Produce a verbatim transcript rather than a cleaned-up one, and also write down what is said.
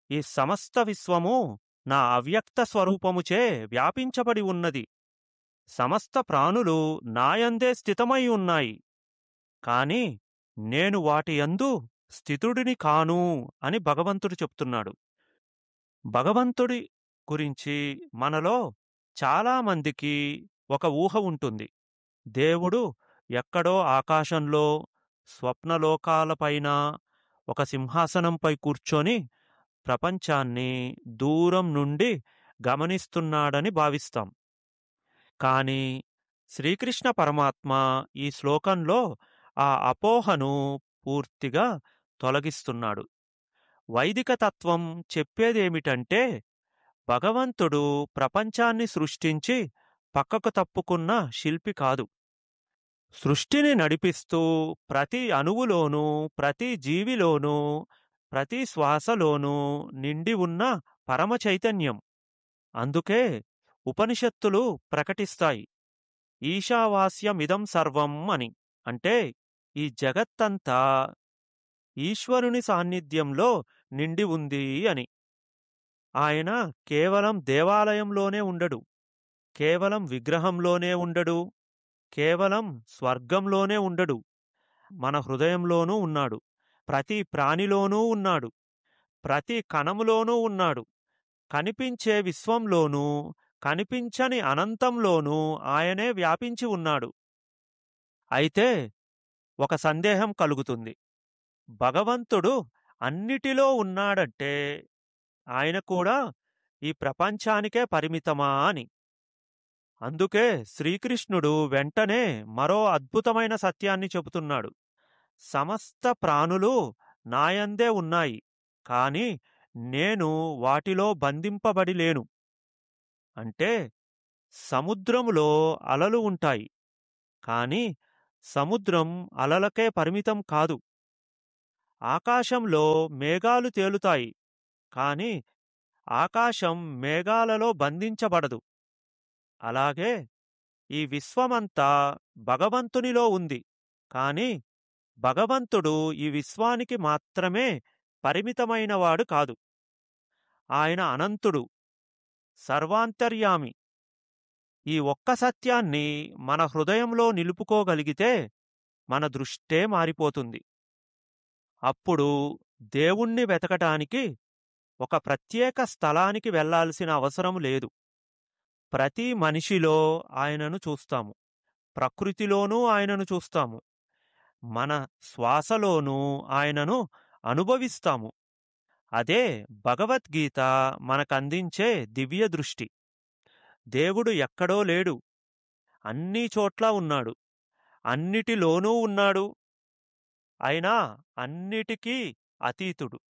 ఈ సమస్త విశ్వము నా అవ్యక్త స్వరూపముచే వ్యాపించబడి ఉన్నది. సమస్త ప్రాణులు నాయందే స్థితమై ఉన్నాయి. కాని నేను వాటి యందు స్థితుడిని కాను అని భగవంతుడు చెప్తున్నాడు. భగవంతుడి గురించి మనలో చాలామందికి ఒక ఊహ ఉంటుంది. దేవుడు ఎక్కడో ఆకాశంలో, స్వప్నలోకాలపైన ఒక సింహాసనంపై కూర్చొని ప్రపంచాన్ని దూరం నుండి గమనిస్తున్నాడని భావిస్తాం. కానీ శ్రీకృష్ణ పరమాత్మ ఈ శ్లోకంలో ఆ అపోహను పూర్తిగా తొలగిస్తున్నాడు. వైదిక తత్వం చెప్పేదేమిటంటే, భగవంతుడు ప్రపంచాన్ని సృష్టించి పక్కకు తప్పుకున్న శిల్పి కాదు. సృష్టిని నడిపిస్తూ ప్రతి అణువులోనూ, ప్రతి జీవిలోనూ, ప్రతి శ్వాసలోనూ నిండి ఉన్న పరమ చైతన్యం. అందుకే ఉపనిషత్తులు ప్రకటిస్తాయి, ఈశావాస్యమిదం సర్వం అని. అంటే ఈ జగత్తంతా ఈశ్వరుని సాన్నిధ్యంలో నిండి ఉంది అని. ఆయన కేవలం దేవాలయంలోనే ఉండడు, కేవలం విగ్రహంలోనే ఉండడు, కేవలం స్వర్గంలోనే ఉండడు. మన హృదయంలోనూ ఉన్నాడు, ప్రతి ప్రాణిలోనూ ఉన్నాడు, ప్రతి కణములోనూ ఉన్నాడు. కనిపించే విశ్వంలోనూ, కనిపించని అనంతంలోనూ ఆయనే వ్యాపించి ఉన్నాడు. అయితే ఒక సందేహం కలుగుతుంది, భగవంతుడు అన్నిటిలో ఉన్నాడంటే ఆయన కూడా ఈ ప్రపంచానికే పరిమితమా అని. అందుకే శ్రీకృష్ణుడు వెంటనే మరో అద్భుతమైన సత్యాన్ని చెబుతున్నాడు. సమస్త ప్రాణులు నాయందే ఉన్నాయి, కాని నేను వాటిలో బంధింపబడి లేను. అంటే సముద్రములో అలలు ఉంటాయి, కాని సముద్రం అలలకే పరిమితం కాదు. ఆకాశంలో మేఘాలు తేలుతాయి, కాని ఆకాశం మేఘాలలో బంధించబడదు. అలాగే ఈ విశ్వమంతా భగవంతునిలో ఉంది, కాని భగవంతుడు ఈ విశ్వానికి మాత్రమే పరిమితమైనవాడు కాదు. ఆయన అనంతుడు, సర్వాంతర్యామి. ఈ ఒక్క సత్యాన్ని మన హృదయంలో నిలుపుకోగలిగితే మన దృష్టే మారిపోతుంది. అప్పుడు దేవుణ్ణి వెతకటానికి ఒక ప్రత్యేక స్థలానికి వెళ్లాల్సిన అవసరం లేదు. ప్రతి మనిషిలో ఆయనను చూస్తాము, ప్రకృతిలోనూ ఆయనను చూస్తాము, మన శ్వాసలోనూ ఆయనను అనుభవిస్తాము. అదే భగవద్గీత మనకందించే దివ్య దృష్టి. దేవుడు ఎక్కడో లేడు, అన్ని చోట్ల ఉన్నాడు, అన్నిటిలోనూ ఉన్నాడు. అయినా అన్నిటికీ అతీతుడు.